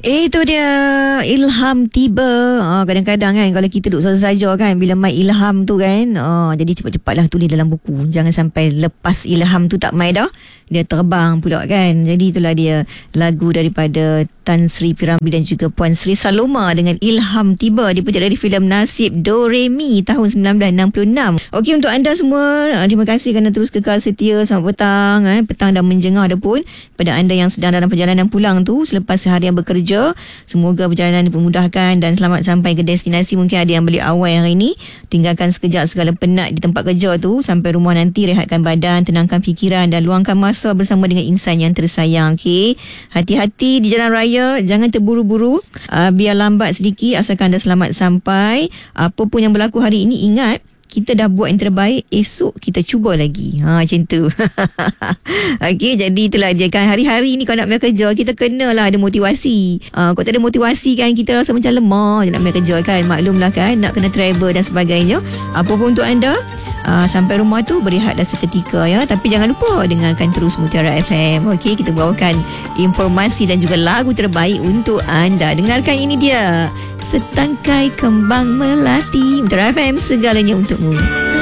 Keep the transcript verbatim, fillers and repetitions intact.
Itu dia ilham tiba. uh, Kadang-kadang kan kalau kita duduk saja-saja kan, bila mai ilham tu kan, uh, jadi cepat-cepatlah tulis dalam buku. Jangan sampai lepas ilham tu tak mai dah, dia terbang pula kan. Jadi itulah dia lagu daripada Tan Sri P. Ramlee dan juga Puan Sri Saloma dengan Ilham Tiba, dipetik dari filem Nasib Do Re Mi tahun sembilan belas enam puluh enam. Okey, untuk anda semua, uh, terima kasih kerana terus kekal setia. Selamat petang, eh. petang dah menjengah dah pun. Pada anda yang sedang dalam perjalanan pulang tu selepas seharian bekerja, semoga perjalanan dipermudahkan dan selamat sampai ke destinasi. Mungkin ada yang balik awal hari ini, tinggalkan sekejap segala penat di tempat kerja tu, sampai rumah nanti rehatkan badan, tenangkan fikiran dan luangkan masa bersama dengan insan yang tersayang. Okey, hati-hati di jalan raya, jangan terburu-buru, uh, biar lambat sedikit asalkan anda selamat sampai. Apa pun yang berlaku hari ini, ingat kita dah buat yang terbaik, esok kita cuba lagi. Ha, macam tu. Okey, jadi itulah dia kan. Hari-hari ni kalau nak pergi kerja, kita kenalah ada motivasi. Ha, kalau tak ada motivasi kan, kita rasa macam lemah je nak pergi kerja kan. Maklumlah kan, nak kena travel dan sebagainya. Apa pun untuk anda, Uh, sampai rumah tu berehatlah seketika ya. Tapi jangan lupa dengarkan terus Mutiara F M. Okey, kita bawakan informasi dan juga lagu terbaik untuk anda. Dengarkan, ini dia Setangkai Kembang Melati. Mutiara F M, segalanya untukmu.